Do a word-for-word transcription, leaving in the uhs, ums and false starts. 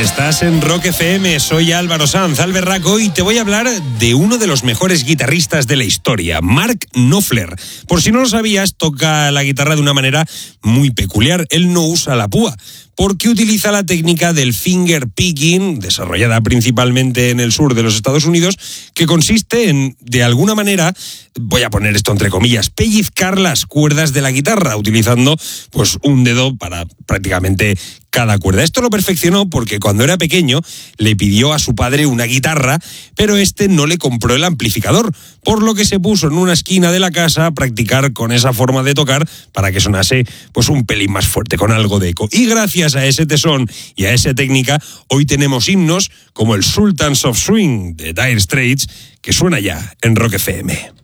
Estás en Rock F M, soy Álvaro Sanz, Alberraco, y te voy a hablar de uno de los mejores guitarristas de la historia, Mark Knopfler. Por si no lo sabías, toca la guitarra de una manera muy peculiar. Él no usa la púa, porque utiliza la técnica del finger picking, desarrollada principalmente en el sur de los Estados Unidos, que consiste en, de alguna manera, voy a poner esto entre comillas, pellizcar las cuerdas de la guitarra, utilizando pues un dedo para prácticamente cada cuerda. Esto lo perfeccionó porque cuando era pequeño le pidió a su padre una guitarra, pero este no le compró el amplificador, por lo que se puso en una esquina de la casa a practicar con esa forma de tocar para que sonase pues un pelín más fuerte, con algo de eco. Y gracias a ese tesón y a esa técnica, hoy tenemos himnos como el Sultans of Swing de Dire Straits, que suena ya en Rock F M.